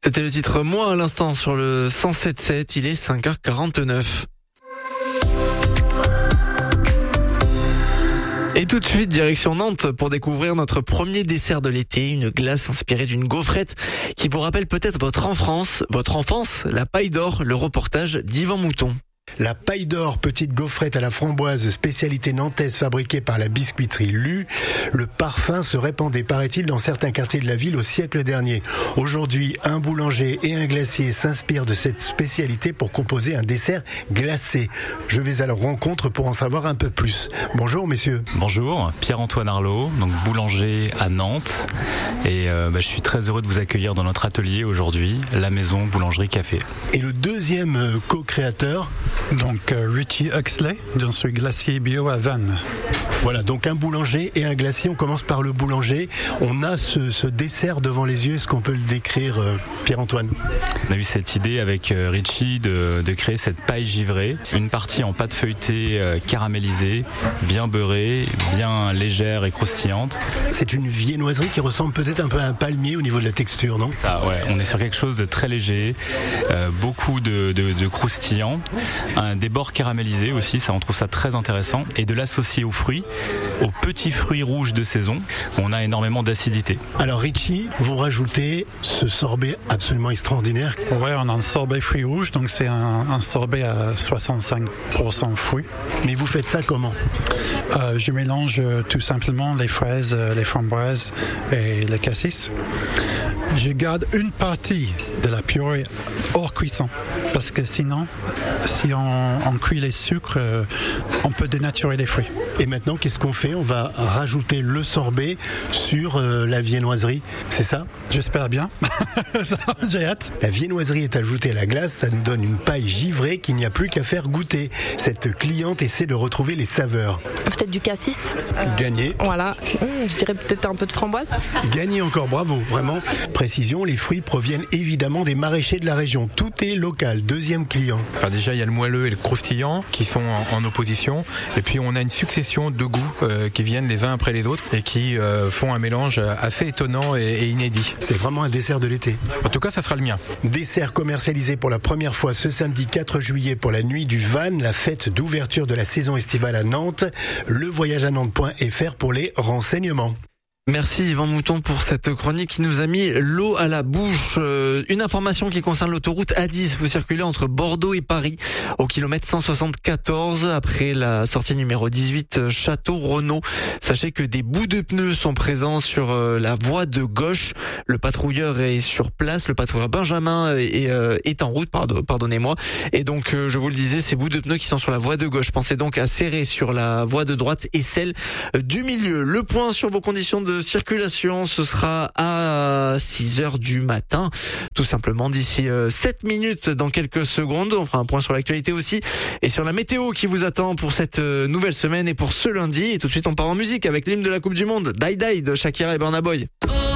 C'était le titre Moi à l'instant sur le 107.7, il est 5h49. Et tout de suite, direction Nantes pour découvrir notre premier dessert de l'été, une glace inspirée d'une gaufrette qui vous rappelle peut-être votre enfance, la paille d'or, le reportage d'Yvan Mouton. La paille d'or, petite gaufrette à la framboise, spécialité nantaise fabriquée par la biscuiterie Lu. Le parfum se répandait, paraît-il, dans certains quartiers de la ville au siècle dernier. Aujourd'hui, un boulanger et un glacier s'inspirent de cette spécialité pour composer un dessert glacé. Je vais à leur rencontre pour en savoir un peu plus. Bonjour messieurs. Bonjour, Pierre-Antoine Arlot, donc boulanger à Nantes. Et je suis très heureux de vous accueillir dans notre atelier aujourd'hui, la maison boulangerie café. Et le deuxième co-créateur? Donc Richie Huxley, je suis glacier bio à Vannes. Voilà, donc un boulanger et un glacier. On commence par le boulanger. On a ce dessert devant les yeux. Est-ce qu'on peut le décrire, Pierre-Antoine? On a eu cette idée avec Richie de créer cette paille givrée. Une partie en pâte feuilletée caramélisée, bien beurrée, bien légère et croustillante. C'est une viennoiserie qui ressemble peut-être un peu à un palmier au niveau de la texture, non? Ça, ouais. On est sur quelque chose de très léger, beaucoup de croustillant, des bords caramélisés aussi, ça on trouve ça très intéressant, et de l'associer aux fruits, aux petits fruits rouges de saison, où on a énormément d'acidité. Alors Richie, vous rajoutez ce sorbet absolument extraordinaire. Ouais, on a un sorbet fruits rouges, donc c'est un sorbet à 65% fruits. Mais vous faites ça comment? Je mélange tout simplement les fraises, les framboises et le cassis. Je garde une partie de la purée hors cuisson, parce que sinon, si on cuit les sucres, on peut dénaturer les fruits. Et maintenant, qu'est-ce qu'on fait? On va rajouter le sorbet sur la viennoiserie, c'est ça? J'espère bien. J'ai hâte. La viennoiserie est ajoutée à la glace, ça nous donne une paille givrée qu'il n'y a plus qu'à faire goûter. Cette cliente essaie de retrouver les saveurs. Peut-être du cassis. Gagné. Voilà, je dirais peut-être un peu de framboise. Gagné encore, bravo, vraiment. Précision, les fruits proviennent évidemment des maraîchers de la région. Tout est local. Deuxième client. Enfin, déjà, il y a le moelleux et le croustillant qui sont en opposition. Et puis, on a une succession de goûts qui viennent les uns après les autres et qui font un mélange assez étonnant et inédit. C'est vraiment un dessert de l'été. En tout cas, ça sera le mien. Dessert commercialisé pour la première fois ce samedi 4 juillet pour la nuit du Van, la fête d'ouverture de la saison estivale à Nantes. Levoyageanantes.fr pour les renseignements. Merci Yvan Mouton pour cette chronique qui nous a mis l'eau à la bouche. Une information qui concerne l'autoroute A10. Vous circulez entre Bordeaux et Paris au kilomètre 174 après la sortie numéro 18 Château-Renaud. Sachez que des bouts de pneus sont présents sur la voie de gauche. Le patrouilleur est sur place. Le patrouilleur Benjamin est en route, pardonnez-moi. Et donc, je vous le disais, ces bouts de pneus qui sont sur la voie de gauche. Pensez donc à serrer sur la voie de droite et celle du milieu. Le point sur vos conditions de circulation, ce sera à 6h du matin, tout simplement d'ici 7 minutes dans quelques secondes. On fera un point sur l'actualité aussi et sur la météo qui vous attend pour cette nouvelle semaine et pour ce lundi. Et tout de suite on part en musique avec l'hymne de la Coupe du Monde, Die Die de Shakira et Burna Boy.